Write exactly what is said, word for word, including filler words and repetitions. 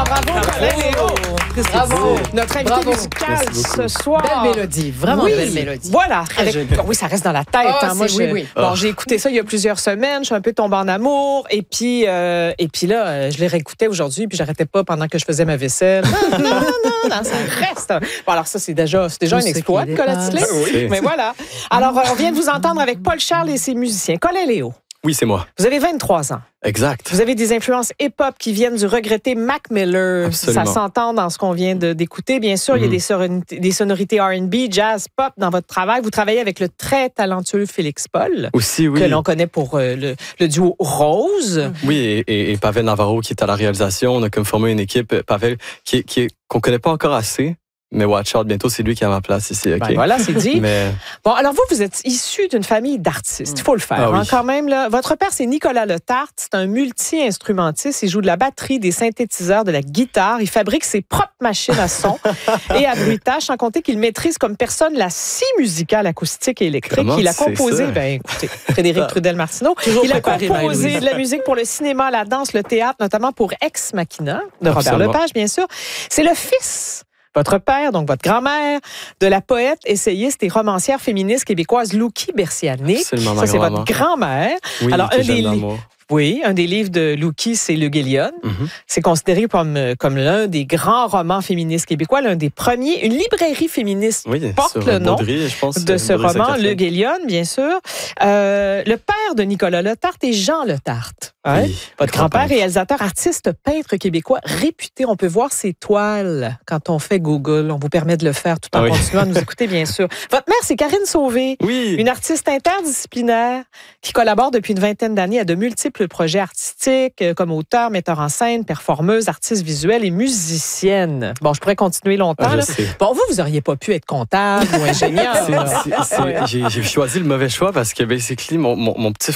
Bravo, Colin Léo. Bravo. Notre invité Bravo. musical ce soir. Belle mélodie, vraiment oui. belle mélodie. Voilà. Avec... Oui, ça reste dans la tête. Ah, hein. Moi, c'est- je... oui, oui. Bon, Ah. j'ai écouté ça il y a plusieurs semaines. Je suis un peu tombée en amour. Et puis, euh, et puis là, euh, je l'ai réécouté aujourd'hui. Puis, j'arrêtais pas pendant que je faisais ma vaisselle. Non, non, non, non, ça reste. Bon, alors ça, c'est déjà, c'est déjà Tout un ce exploit qui de Colin dépasse. Tisley. Ah oui. Mais voilà. Alors, euh, on vient de vous entendre avec Paul Charles et ses musiciens. Colin Léo, Oui, c'est moi. vous avez vingt-trois ans. Exact. Vous avez des influences hip-hop qui viennent du regretté Mac Miller. Absolument. Ça s'entend dans ce qu'on vient de- d'écouter. Bien sûr, il y a Mhm. des sonorités, des sonorités R and B, jazz, pop dans votre travail. Vous travaillez avec le très talentueux Félix Paul, Aussi, oui. que l'on connaît pour euh, le, le duo Rose. Oui, et, et- et Pavel Navarro qui est à la réalisation. On a comme formé une équipe, euh, Pavel, qui, qui, qu'on connaît pas encore assez. Mais watch out, bientôt, c'est lui qui a ma place ici, OK? Ben voilà, c'est dit. Mais Bon, alors vous, vous êtes issu d'une famille d'artistes. Il faut le faire, Ah oui. hein, quand même. Là. Votre père, c'est Nicolas Letarte. C'est un multi-instrumentiste. Il joue de la batterie, des synthétiseurs, de la guitare. Il fabrique ses propres machines à son et à bruitage, sans compter qu'il maîtrise comme personne la scie musicale acoustique et électrique. Comment Il a tu sais composé, ça? ben écoutez, Frédéric Trudel-Martineau. Toujours Il a préparé, composé Marie-Louise. de la musique pour le cinéma, la danse, le théâtre, notamment pour Ex Machina de Robert Absolument. Lepage, bien sûr. C'est le fils, votre père, donc votre grand-mère, de la poète, essayiste et romancière féministe québécoise Loukie Berciané. Absolument, Ça, ma c'est votre grand-maman. grand-mère. oui, Alors, qui est un jeune des li- d'amour. Oui, un des livres de Loukie, c'est Le Guélion. Mhm. C'est considéré comme, comme l'un des grands romans féministes québécois, l'un des premiers. Une librairie féministe Oui, porte sur le nom Baudry, je pense, de euh, ce Baudry roman, Sainte-Catherine. Le Guélion, bien sûr. Euh, le père de Nicolas Letarte est Jean Letarte. hein? Oui, Votre grand grand-père, peintre. réalisateur, artiste, peintre québécois réputé. On peut voir ses toiles quand on fait Google. On vous permet de le faire tout en Ah oui. continuant à nous écouter, bien sûr. Votre mère, c'est Karine Sauvé. Oui. Une artiste interdisciplinaire qui collabore depuis une vingtaine d'années à de multiples projets artistiques, euh, comme auteur, metteur en scène, performeuse, artiste visuelle et musicienne. Bon, je pourrais continuer longtemps. Ah, je là. sais. Bon, vous, vous n'auriez pas pu être comptable ou ingénieur. C'est- là. c'est- c'est- J'ai j'ai choisi le mauvais choix parce que, basically, mon, mon, mon petit